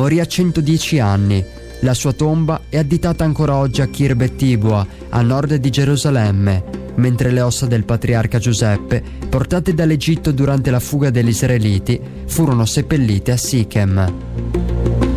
morì a 110 anni. La sua tomba è additata ancora oggi a Khirbet Tibua, a nord di Gerusalemme, mentre le ossa del patriarca Giuseppe, portate dall'Egitto durante la fuga degli israeliti, furono seppellite a Sichem.